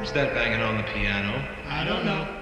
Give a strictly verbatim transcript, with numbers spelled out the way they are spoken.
Who's that banging on the piano? I don't know.